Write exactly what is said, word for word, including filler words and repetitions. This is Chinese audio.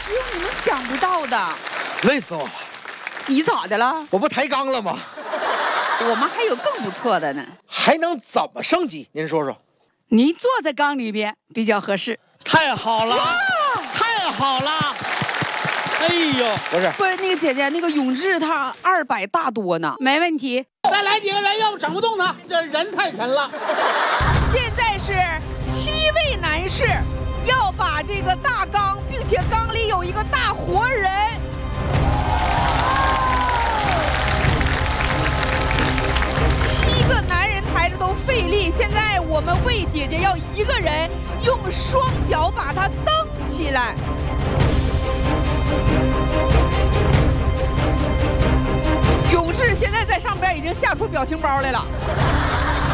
只有你们想不到的。 累死我了！ 你咋的了？ 我不抬杠了吗？ 我们还有更不错的呢。 还能怎么升级？您说说。 你坐在缸里边比较合适。 太好了，太好了！哎呦， 不是不是那个姐姐，那个永志他二百大多呢。 没问题。 再来几个人，要不整不动他，这人太沉了。 现在是七位男士要把这个大缸，并且缸里有一个大活人。七个男人抬着都费力，现在我们魏姐姐要一个人用双脚把它蹬起来。永志现在在上边已经吓出表情包来了。